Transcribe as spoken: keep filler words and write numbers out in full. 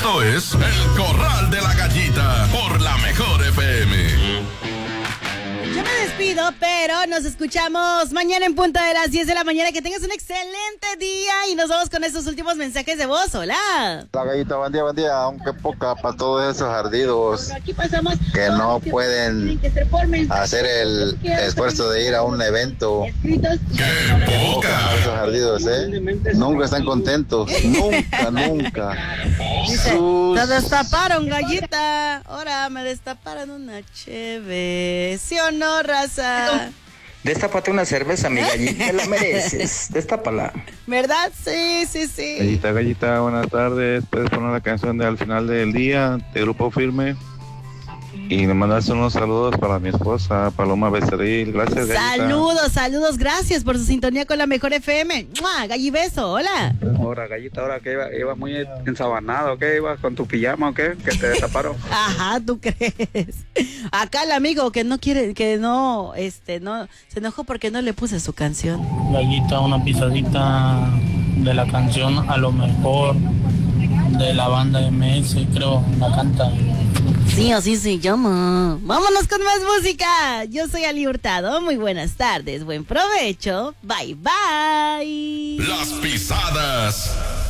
Esto es El Corral de la Gallita por la Mejor F M. Yo me despido, pero nos escuchamos mañana en punto de las diez de la mañana. Que tengas un excelente día y nos vamos con estos últimos mensajes de voz. Hola. La Gallita, buen día, buen día. Aunque poca para todos esos ardidos que no pueden hacer el esfuerzo de ir a un evento. ¡Qué poca! Esos ardidos, ¿eh? Nunca están contentos. Nunca, nunca. Dice, Sus... te destaparon, Gallita. Ahora me destaparon una cheve. ¿Sí o no, raza? Destápate una cerveza, mi Gallita, te la mereces. Destápala. ¿Verdad? Sí, sí, sí. Gallita, Gallita, buenas tardes. Puedes poner la canción de Al Final del Día, de Grupo Firme. Y le mandas unos saludos para mi esposa, Paloma Becerril. Gracias, Gallita. Saludos, saludos. Gracias por su sintonía con la Mejor F M. ¡Mua! Gallibeso, hola. Ahora, Gallita, ahora que iba, iba muy ensabanado, ¿qué? ¿Ibas con tu pijama o qué? Que te destaparon. Ajá, ¿tú crees? Acá el amigo que no quiere, que no, este, no, se enojó porque no le puse su canción. Gallita, una pisadita de la canción A lo Mejor de la banda M S, creo, la canta. Sí, así se llama. Vámonos con más música. Yo soy Ali Hurtado. Muy buenas tardes. Buen provecho. Bye, bye. Las pisadas